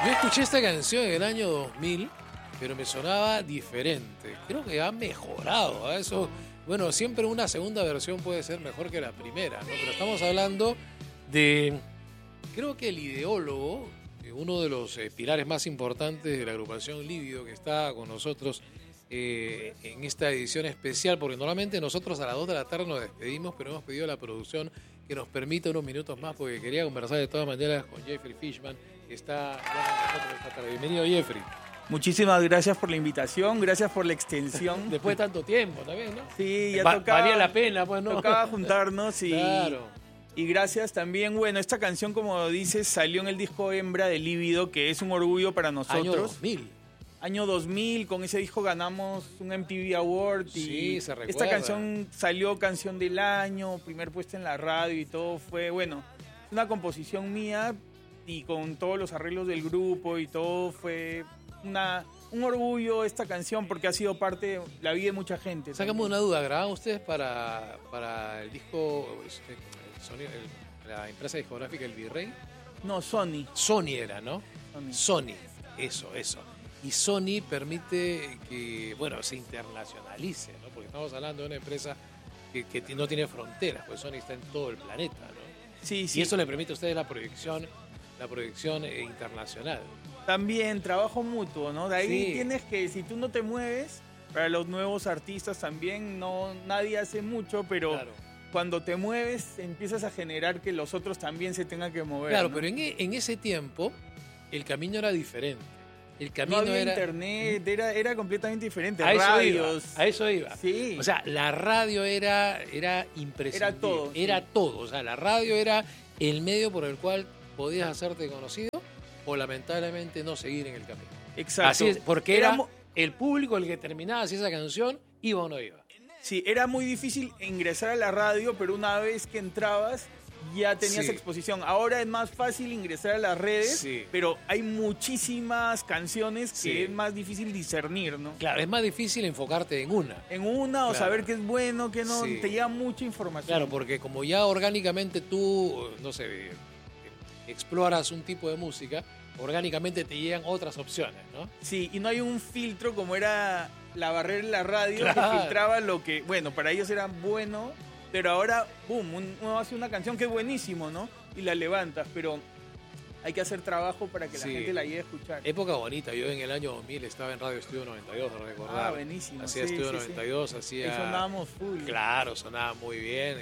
Yo escuché esta canción en el año 2000, pero me sonaba diferente. Creo que ha mejorado. Eso, bueno, siempre una segunda versión puede ser mejor que la primera, ¿no? Pero estamos hablando de, creo que el ideólogo, uno de los pilares más importantes de la agrupación Lívido, que está con nosotros en esta edición especial, porque normalmente nosotros a las 2 de la tarde nos despedimos, pero hemos pedido a la producción que nos permita unos minutos más, porque quería conversar de todas maneras con Jeffrey Fishman, que está con nosotros esta tarde. Bienvenido, Jeffrey. Muchísimas gracias por la invitación, gracias por la extensión. Después de tanto tiempo también, ¿no? Sí, ya tocaba. Valía la pena, pues, ¿no? Tocaba juntarnos y, claro. Y gracias también. Bueno, esta canción, como dices, salió en el disco Hembra de Lívido, que es un orgullo para nosotros. Año 2000. Año 2000, con ese disco ganamos un MTV Award. Sí, se recuerda. Esta canción salió canción del año, primer puesto en la radio y todo fue, bueno, una composición mía y con todos los arreglos del grupo y todo fue un orgullo esta canción porque ha sido parte de la vida de mucha gente. Sácame una duda, ¿grababan ustedes para el disco, la empresa discográfica El Virrey? No, Sony. Sony era, ¿no? Sony. Eso. Y Sony permite que, bueno, se internacionalice, ¿no? Porque estamos hablando de una empresa que no tiene fronteras, pues Sony está en todo el planeta, ¿no? Sí. Y eso le permite a ustedes la proyección internacional. También trabajo mutuo, ¿no? De ahí sí. Tienes que, si tú no te mueves, para los nuevos artistas también, nadie hace mucho, pero claro. Cuando te mueves empiezas a generar que los otros también se tengan que mover. Claro, ¿no? pero en ese tiempo el camino era diferente. El camino no había era internet, era completamente diferente. A Radios. Eso iba. Sí. O sea, la radio era imprescindible. Era todo. O sea, la radio era el medio por el cual podías hacerte conocido o lamentablemente no seguir en el camino. Exacto. Así es, porque era el público el que determinaba si esa canción iba o no iba. Sí, era muy difícil ingresar a la radio, pero una vez que entrabas ya tenías exposición. Ahora es más fácil ingresar a las redes, pero hay muchísimas canciones que es más difícil discernir, ¿no? Claro, es más difícil enfocarte en una. O saber qué es bueno, qué no, te lleva mucha información. Claro, porque como ya orgánicamente tú, no sé, exploras un tipo de música, orgánicamente te llegan otras opciones, ¿no? Sí, y no hay un filtro como era la barrera en la radio que filtraba lo que, bueno, para ellos era bueno, pero ahora, boom, uno hace una canción que es buenísimo, ¿no? Y la levantas, pero hay que hacer trabajo para que la gente la llegue a escuchar. Época bonita, yo en el año 2000 estaba en Radio Estudio 92, no recordar. Buenísimo. Hacía Estudio 92, hacía... Y sonábamos full. Claro, sonaba muy bien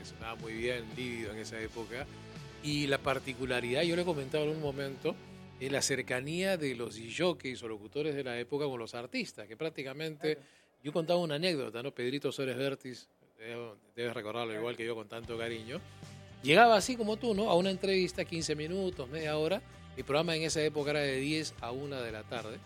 Lívido en esa época. Y la particularidad, yo le he comentado en un momento, es la cercanía de los jockeys o locutores de la época con los artistas, que prácticamente, yo contaba una anécdota, ¿no? Pedrito Suárez Vértiz, debes recordarlo igual que yo con tanto cariño, llegaba así como tú, ¿no? A una entrevista, 15 minutos, media hora, el programa en esa época era de 10 a 1 de la tarde,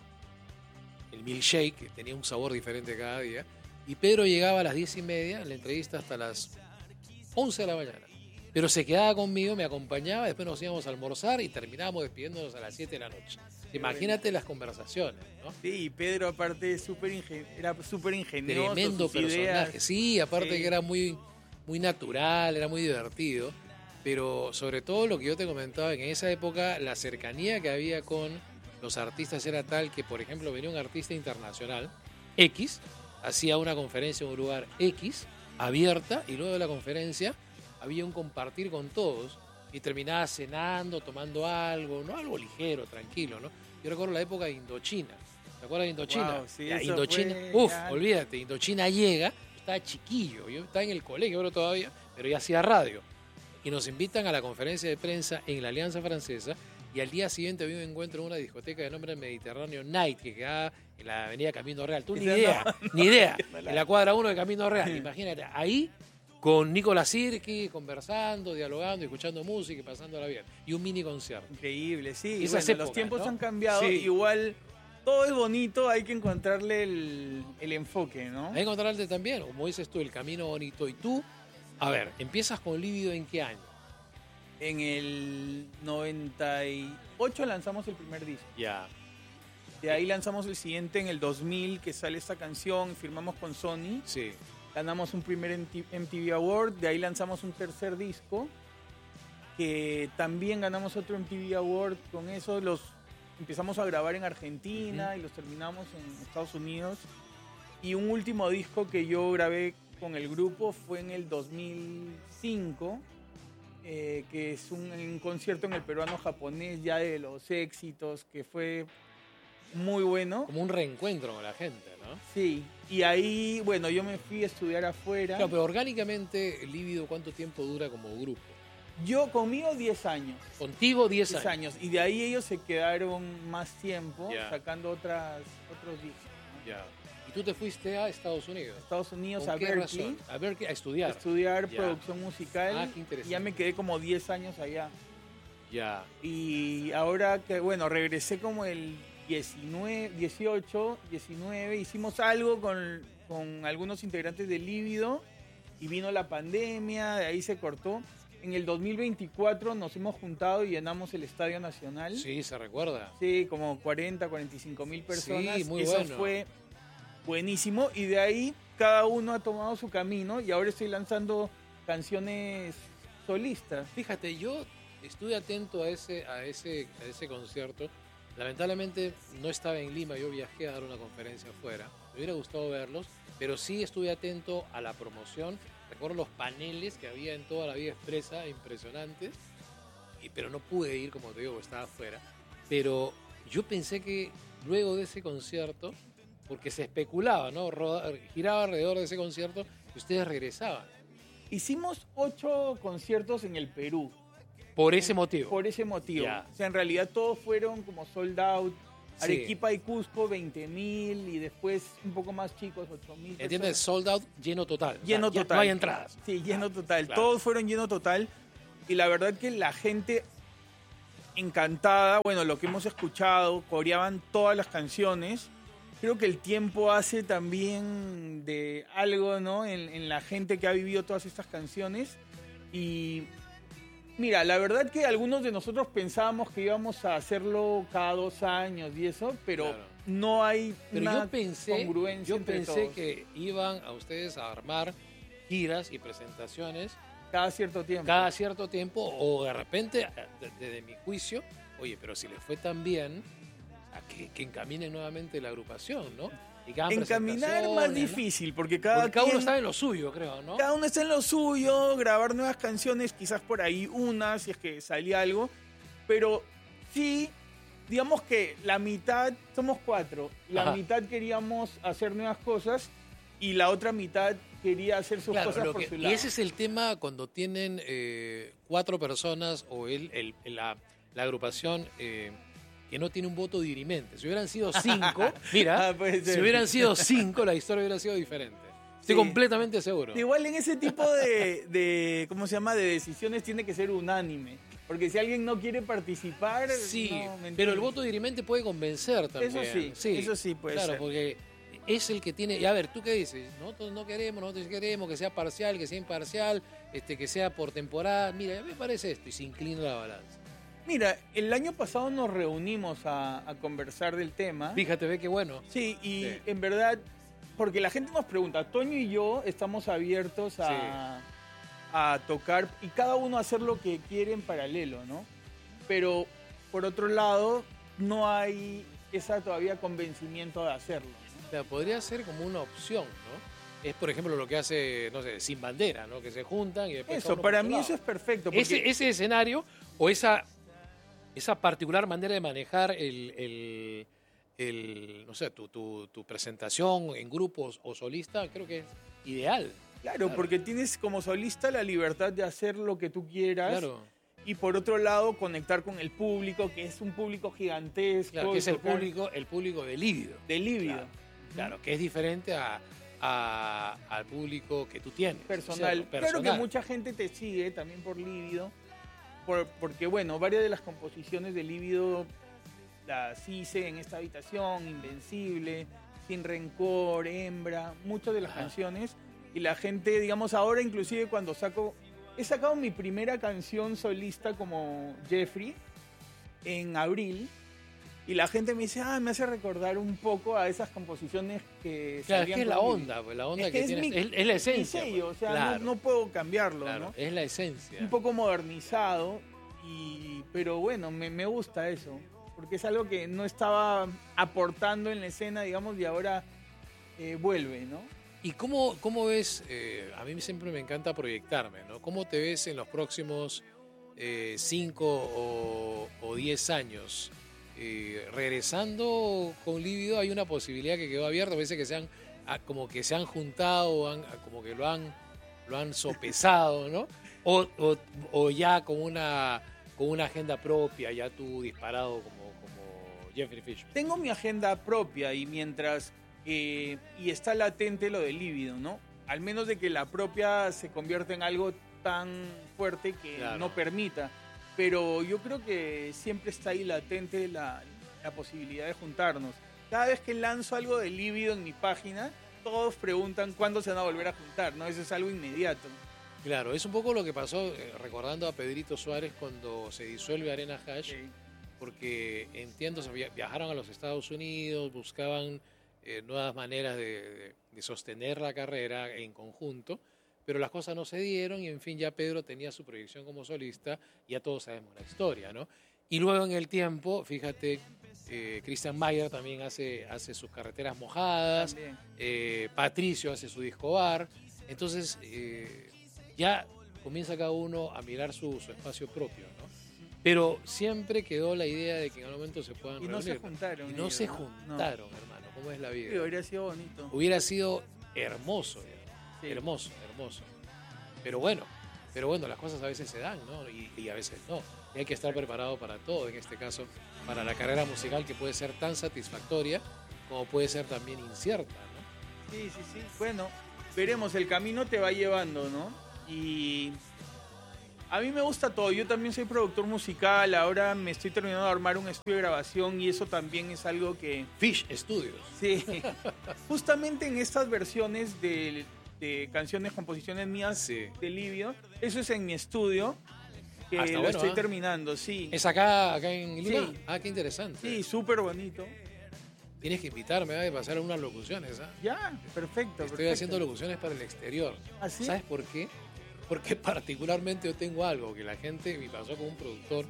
el milkshake, que tenía un sabor diferente cada día, y Pedro llegaba a las 10:30, en la entrevista hasta las 11 de la mañana. Pero se quedaba conmigo, me acompañaba, después nos íbamos a almorzar y terminábamos despidiéndonos a las 7 de la noche. Imagínate las conversaciones, ¿no? Sí, y Pedro aparte era súper ingenioso. Tremendo personaje. Ideas. Sí, aparte que era muy natural, era muy divertido. Pero sobre todo lo que yo te comentaba, en esa época la cercanía que había con los artistas era tal que, por ejemplo, venía un artista internacional, X, hacía una conferencia en un lugar X, abierta, y luego de la conferencia había un compartir con todos y terminaba cenando, tomando algo, no algo ligero, tranquilo, ¿no? Yo recuerdo la época de Indochina. ¿Te acuerdas de Indochina? Wow, sí, Indochina, olvídate, Indochina llega, estaba chiquillo, yo estaba en el colegio ahora todavía, pero ya hacía radio. Y nos invitan a la conferencia de prensa en la Alianza Francesa y al día siguiente había un encuentro en una discoteca de nombre Mediterráneo Night que quedaba en la avenida Camino Real. Tú ni idea, en la cuadra 1 de Camino Real. Imagínate, ahí con Nicolás Sirki, conversando, dialogando, escuchando música y pasándola bien. Y un mini concierto. Increíble, sí. Bueno, épocas, los tiempos han cambiado. Igual todo es bonito, hay que encontrarle el enfoque, ¿no? Hay que encontrarle también, como dices tú, el camino bonito. Y tú, a ver, ¿empiezas con Lívido en qué año? En el 98 lanzamos el primer disco. Ya. De ahí lanzamos el siguiente en el 2000, que sale esta canción, firmamos con Sony. Sí. Ganamos un primer MTV Award, de ahí lanzamos un tercer disco, que también ganamos otro MTV Award con eso. empezamos a grabar en Argentina y los terminamos en Estados Unidos. Y un último disco que yo grabé con el grupo fue en el 2005, que es un concierto en el peruano japonés ya de los éxitos, que fue muy bueno. Como un reencuentro con la gente, ¿no? Sí, y ahí, bueno, yo me fui a estudiar afuera. Claro, pero orgánicamente, Lívido, ¿cuánto tiempo dura como grupo? Yo conmigo 10 años. Contigo 10 10 años. años. Y de ahí ellos se quedaron más tiempo Ya. sacando otros discos, ¿no? Ya. Y tú te fuiste a Estados Unidos. Estados Unidos, ¿Con a qué Berkeley, razón? A Berkeley, a estudiar. estudiar Ya. producción musical. Ah, qué interesante. Y ya me quedé como 10 años allá. Ya. Y ahora que, bueno, regresé como el 18, 19, hicimos algo con algunos integrantes de Lívido y vino la pandemia, de ahí se cortó. En el 2024 nos hemos juntado y llenamos el Estadio Nacional. Sí, se recuerda. Sí, como 40, 45 mil personas. Sí, muy Eso bueno. fue buenísimo. Y de ahí cada uno ha tomado su camino y ahora estoy lanzando canciones solistas. Fíjate, yo estuve atento a ese concierto. Lamentablemente no estaba en Lima, yo viajé a dar una conferencia afuera. Me hubiera gustado verlos, pero sí estuve atento a la promoción. Recuerdo los paneles que había en toda la Vía Expresa, impresionantes, pero no pude ir, como te digo, estaba afuera. Pero yo pensé que luego de ese concierto, porque se especulaba, ¿no? Giraba alrededor de ese concierto y ustedes regresaban. Hicimos 8 conciertos en el Perú. Por ese motivo. Por ese motivo. Ya. O sea, en realidad todos fueron como sold out. Sí. Arequipa y Cusco, 20.000 y después un poco más chicos, 8.000. ¿Entiendes? Sold out, lleno total. Lleno O sea, total. No hay entradas. Sí, lleno total. Claro. Todos fueron lleno total. Y la verdad que la gente encantada, bueno, lo que hemos escuchado, coreaban todas las canciones. Creo que el tiempo hace también de algo, ¿no? En la gente que ha vivido todas estas canciones. Y mira, la verdad que algunos de nosotros pensábamos que íbamos a hacerlo cada 2 años y eso, pero Claro. no hay Pero una congruencia entre todos. que iban a ustedes a armar giras y presentaciones Cada cierto tiempo. cada cierto tiempo, o de repente, desde mi juicio, oye, pero si les fue tan bien, a que encaminen nuevamente la agrupación, ¿no? Y que hagan Encaminar presentaciones, más ¿no? difícil, porque Porque cada uno quien- está en lo suyo, creo, ¿no? cada uno está en lo suyo, grabar nuevas canciones, quizás por ahí una, si es que salía algo, pero sí, digamos que la mitad, somos 4, la Ajá. mitad queríamos hacer nuevas cosas y la otra mitad quería hacer sus Claro, cosas por su lado. y ese es el tema cuando tienen 4 personas o la agrupación que no tiene un voto dirimente. Si hubieran sido 5, mira, Puede ser. si hubieran sido 5, la historia hubiera sido diferente. Estoy Sí. completamente seguro. Igual en ese tipo de ¿cómo se llama? De decisiones tiene que ser unánime. Porque si alguien no quiere participar, Sí, no, ¿me pero el entiendes? voto dirimente puede convencer también. Eso sí puede claro, ser. porque es el que tiene... Y a ver, ¿tú qué dices? Nosotros no queremos, nosotros sí queremos que sea parcial, que sea imparcial, que sea por temporada. Mira, me parece esto y se inclina la balanza. Mira, el año pasado nos reunimos a conversar del tema. Fíjate, ve qué bueno. Sí, y Sí. en verdad, porque la gente nos pregunta, Toño y yo estamos abiertos a tocar y cada uno a hacer lo que quiere en paralelo, ¿no? Pero por otro lado, no hay esa todavía convencimiento de hacerlo. O sea, podría ser como una opción, ¿no? Es, por ejemplo, lo que hace, no sé, Sin Bandera, ¿no? Que se juntan y después... cada Eso, uno para por su mí lado. eso es perfecto. Porque Ese escenario o esa particular manera de manejar no sé, tu presentación en grupos o solista, creo que es ideal. Claro, porque tienes como solista la libertad de hacer lo que tú quieras. Claro, Y por otro lado, conectar con el público, que es un público gigantesco. claro, que es y el tocar público de Lívido. de Lívido. Claro, que es diferente al público que tú tienes. Personal. ¿cierto? Claro que mucha gente te sigue también por Lívido, porque bueno, varias de las composiciones de Lívido las hice en esta habitación, Invencible, Sin Rencor, Hembra, muchas de las Ajá. canciones. Y la gente, digamos, ahora inclusive cuando he sacado mi primera canción solista como Jeffrey en abril. Y la gente me dice, me hace recordar un poco a esas composiciones que Claro, es salían que es la con Lívido. onda, pues la onda Es que, que es tienes. mi- Es la Mi esencia. sello, pues. o sea, Claro, no puedo cambiarlo, claro, ¿no? es la esencia. Un poco modernizado, pero bueno, me gusta eso. porque es algo que no estaba aportando en la escena, digamos, y ahora vuelve, ¿no? ¿Y cómo ves? A mí siempre me encanta proyectarme, ¿no? ¿Cómo te ves en los próximos 5 o 10 años? Regresando con Lívido, hay una posibilidad que quedó abierta, parece que como que se han juntado, como que lo han sopesado, ¿no? O ya con una agenda propia, ya tú disparado como Jeffrey Fishman. Tengo mi agenda propia y mientras y está latente lo del Lívido, ¿no? Al menos de que la propia se convierta en algo tan fuerte que claro, no permita. Pero yo creo que siempre está ahí latente la posibilidad de juntarnos. Cada vez que lanzo algo de Lívido en mi página, todos preguntan cuándo se van a volver a juntar, ¿no? Eso es algo inmediato. Claro, es un poco lo que pasó, recordando a Pedrito Suárez cuando se disuelve Arena Hash, Sí. porque entiendo, viajaron a los Estados Unidos, buscaban nuevas maneras de sostener la carrera en conjunto, pero las cosas no se dieron y en fin ya Pedro tenía su proyección como solista, ya todos sabemos la historia, ¿no? Y luego en el tiempo, fíjate, Christian Mayer también hace sus carreteras mojadas, Patricio hace su disco bar, entonces ya comienza cada uno a mirar su espacio propio, ¿no? Pero siempre quedó la idea de que en algún momento se puedan reunir. No se juntaron. Y no se juntaron, hermano. ¿Cómo es la vida? Sí, hubiera sido bonito. Hubiera sido hermoso, sí. Hermoso. Pero bueno, las cosas a veces se dan, ¿no? Y a veces no. Y hay que estar preparado para todo, en este caso, para la carrera musical que puede ser tan satisfactoria como puede ser también incierta, ¿no? Sí. Bueno, veremos, el camino te va llevando, ¿no? Y a mí me gusta todo. Yo también soy productor musical. Ahora me estoy terminando de armar un estudio de grabación y eso también es algo que... Fish Studios. Sí. Justamente en estas versiones de canciones, composiciones mías de Lívido, eso es en mi estudio, que lo estoy terminando, sí. ¿Es acá en Lima? Sí. Ah, qué interesante. Sí, súper bonito. Tienes que invitarme a pasar unas locuciones, ¿ah? Ya, perfecto. Estoy haciendo locuciones para el exterior. ¿Ah, sí? ¿Sabes por qué? Porque particularmente yo tengo algo que la gente me pasó con un productor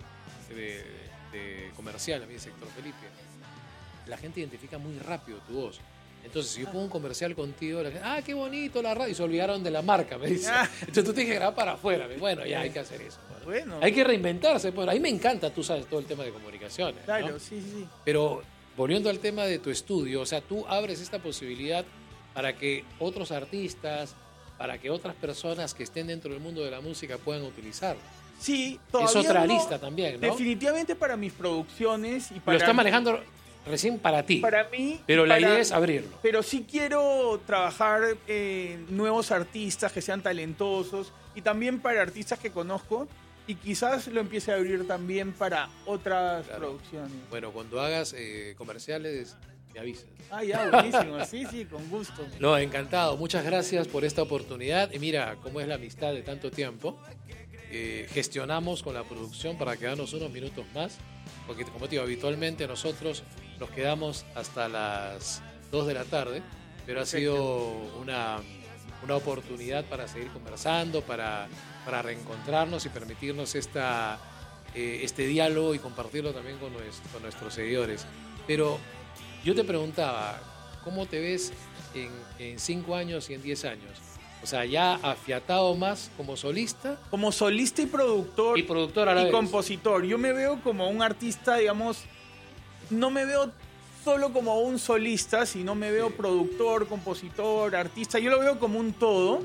de comercial, a mí de Sector Felipe. La gente identifica muy rápido tu voz. Entonces, si yo pongo un comercial contigo, la gente, qué bonito la radio, y se olvidaron de la marca, me dice. Entonces tú tienes que grabar para afuera. Bueno, ya hay que hacer eso. Bueno. Hay que reinventarse. Bueno, a mí me encanta, tú sabes, todo el tema de comunicaciones. Claro, ¿no? sí. Pero volviendo al tema de tu estudio, o sea, tú abres esta posibilidad para que otros artistas, para que otras personas que estén dentro del mundo de la música puedan utilizarlo. Sí, todavía es otra no, lista también, ¿no? Definitivamente para mis producciones y para... Lo está manejando recién para ti. Para mí. Pero la idea es abrirlo. Pero sí quiero trabajar nuevos artistas que sean talentosos y también para artistas que conozco y quizás lo empiece a abrir también para otras producciones. Bueno, cuando hagas comerciales, me avisas. Ya, buenísimo. Sí, con gusto. No, encantado. Muchas gracias por esta oportunidad. Y mira cómo es la amistad de tanto tiempo. Gestionamos con la producción para quedarnos unos minutos más, porque como te digo, habitualmente nosotros nos quedamos hasta las 2 de la tarde, pero ha sido una oportunidad para seguir conversando, para reencontrarnos y permitirnos este diálogo y compartirlo también con nuestros seguidores. Pero yo te preguntaba, ¿cómo te ves en 5 años y en 10 años? O sea, ya afiatado más como solista. Como solista y productor. Y productor a la vez. Y compositor. Yo me veo como un artista, digamos, no me veo solo como un solista, sino me veo productor, compositor, artista. Yo lo veo como un todo.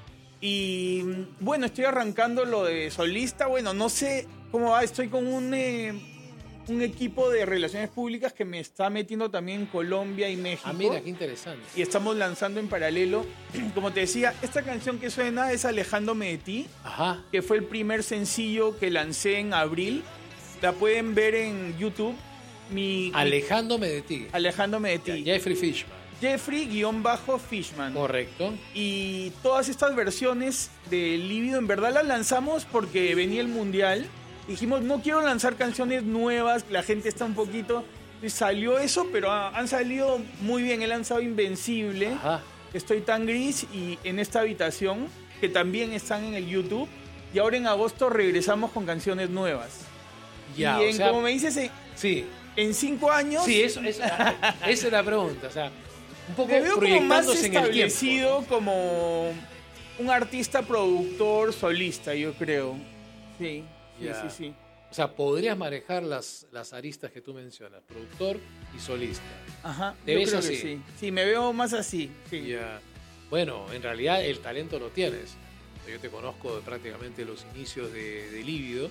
Y bueno, estoy arrancando lo de solista. Bueno, no sé cómo va. Estoy con un equipo de relaciones públicas que me está metiendo también en Colombia y México. Mira, qué interesante. Y estamos lanzando en paralelo. Como te decía, esta canción que suena es Alejándome de ti, que fue el primer sencillo que lancé en abril. La pueden ver en YouTube. Alejándome de ti. Alejándome de ti. Jeffrey Fishman. Jeffrey-Fishman. Correcto. Y todas estas versiones de Lívido en verdad las lanzamos porque venía el Mundial. Dijimos, no quiero lanzar canciones nuevas, la gente está un poquito... Y salió eso, pero han salido muy bien. He lanzado Invencible, Estoy tan gris y En esta habitación, que también están en el YouTube. Y ahora en agosto regresamos con canciones nuevas. Ya, y como me dices... Sí. En 5 años... Sí, esa es la pregunta. O sea, un poco me veo como más proyectándose en el tiempo, establecido, ¿no? como un artista, productor, solista, yo creo. Sí, Ya. sí. O sea, podrías manejar las aristas que tú mencionas, productor y solista. Ajá, ¿Te yo ves creo así? que sí. Sí, me veo más así. Sí. Ya. Bueno, en realidad el talento lo tienes. Yo te conozco de prácticamente los inicios de Lívido.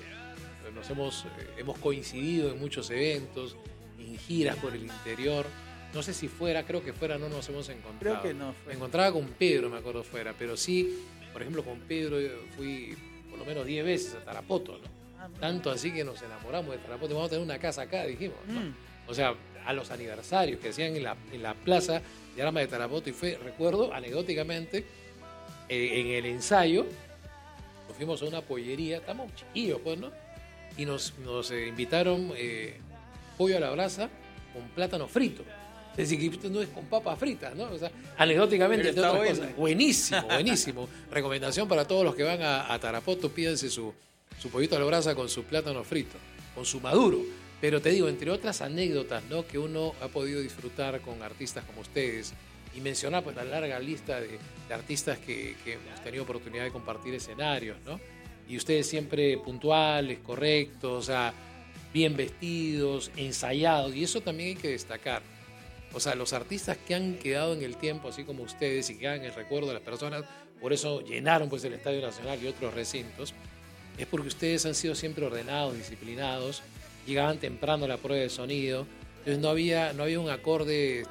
Hemos coincidido en muchos eventos, en giras por el interior. No sé si creo que fuera no nos hemos encontrado. Creo que no. Me encontraba con Pedro, me acuerdo fuera, pero sí, por ejemplo, con Pedro fui por lo menos 10 veces a Tarapoto, ¿no? Tanto así que nos enamoramos de Tarapoto. Vamos a tener una casa acá, dijimos, ¿no? O sea, a los aniversarios que hacían en la plaza de armas de Tarapoto, y recuerdo, anecdóticamente, en el ensayo, nos fuimos a una pollería, estamos chiquillos, pues, ¿no? Y nos invitaron pollo a la brasa con plátano frito. Es decir, que esto no es con papas fritas, ¿no? O sea, anecdóticamente, entre otras cosas. Buenísimo. Recomendación para todos los que van a Tarapoto, pídense su pollito a la brasa con su plátano frito, con su maduro. Pero te digo, entre otras anécdotas, ¿no?, que uno ha podido disfrutar con artistas como ustedes, y mencionar pues la larga lista de artistas que hemos tenido oportunidad de compartir escenarios, ¿no? Y ustedes siempre puntuales, correctos, o sea, bien vestidos, ensayados, y eso también hay que destacar. O sea, los artistas que han quedado en el tiempo, así como ustedes, y que quedan en el recuerdo de las personas, por eso llenaron pues el Estadio Nacional y otros recintos, es porque ustedes han sido siempre ordenados, disciplinados, llegaban temprano a la prueba de sonido, entonces no había un acorde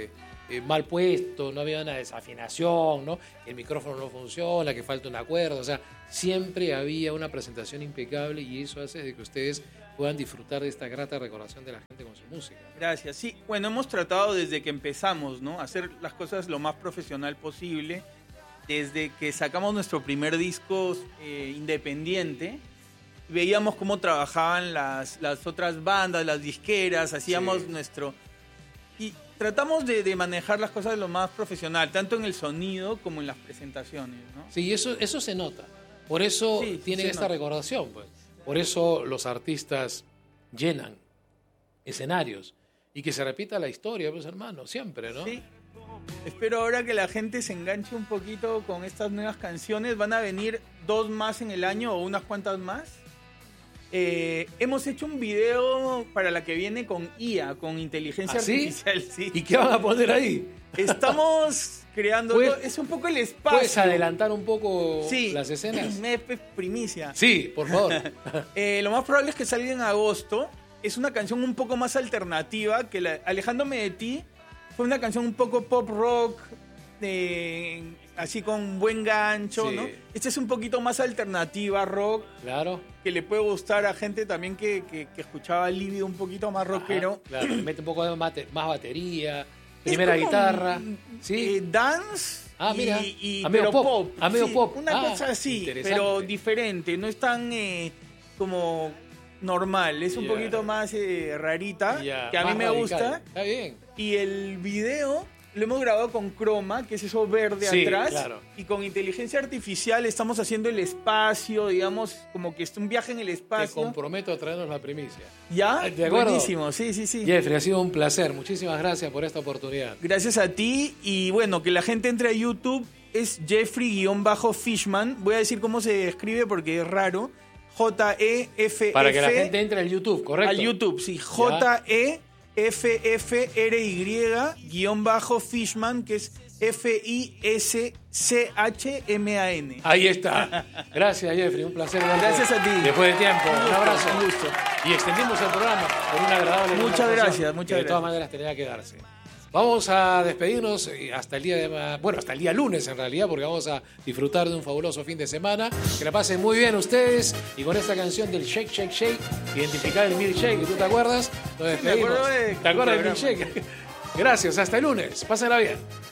mal puesto, no había una desafinación, ¿no? El micrófono no funciona, que falta una cuerda, o sea, siempre había una presentación impecable, y eso hace de que ustedes puedan disfrutar de esta grata recordación de la gente con su música. Gracias. Sí, bueno, hemos tratado desde que empezamos, ¿no?, hacer las cosas lo más profesional posible. Desde que sacamos nuestro primer disco independiente, veíamos cómo trabajaban las otras bandas, las disqueras, hacíamos nuestro... Y tratamos de manejar las cosas lo más profesional, tanto en el sonido como en las presentaciones, ¿no? Sí, eso se nota. Por eso tienen esta recordación, pues. Por eso los artistas llenan escenarios. Y que se repita la historia, pues, hermano, siempre, ¿no? Sí. Espero ahora que la gente se enganche un poquito con estas nuevas canciones. Van a venir 2 más en el año o unas cuantas más. Hemos hecho un video para la que viene con IA, con inteligencia artificial. Sí. ¿Y qué van a poner ahí? Estamos creando... Es un poco el espacio. ¿Puedes adelantar un poco las escenas? Es primicia. Sí, por favor. Lo más probable es que salga en agosto. Es una canción un poco más alternativa que Alejándome de ti. Fue una canción un poco pop rock, así con buen gancho, ¿no? Esta es un poquito más alternativa, rock. Claro. Que le puede gustar a gente también que escuchaba Lívido un poquito más rockero. Claro, le mete un poco de más batería, primera guitarra. ¿Sí? Dance. Mira. Pero pop. Medio pop. Una cosa así, pero diferente. No es tan como normal. Es un poquito más rarita, que a mí me gusta. Está bien. Y el video lo hemos grabado con croma, que es eso verde atrás. Claro. Y con inteligencia artificial estamos haciendo el espacio, digamos, como que es un viaje en el espacio. Te comprometo a traernos la primicia. ¿Ya? ¿De acuerdo? Buenísimo, sí. Jeffrey, ha sido un placer. Muchísimas gracias por esta oportunidad. Gracias a ti. Y bueno, que la gente entre a YouTube. Es Jeffrey-Fishman. Voy a decir cómo se escribe porque es raro. J-E-F-F. Para que la gente entre al YouTube, ¿correcto? Al YouTube, sí. J-E-F-F-R-Y-Fishman, que es F-I-S-C-H-M-A-N. Ahí está. Gracias, Jeffrey. Un placer verte. Gracias a ti. Después de tiempo. Un abrazo. Un gusto. Y extendimos el programa por una agradable Muchas gracias. Que de todas maneras tenía que darse. Vamos a despedirnos hasta el día lunes en realidad, porque vamos a disfrutar de un fabuloso fin de semana. Que la pasen muy bien ustedes, y con esta canción del Shake, Shake, Shake, identificar el milkshake, ¿tú te acuerdas? Nos despedimos. Me acuerdo ¿Te acuerdas del milkshake? Gracias, hasta el lunes. Pásenla bien.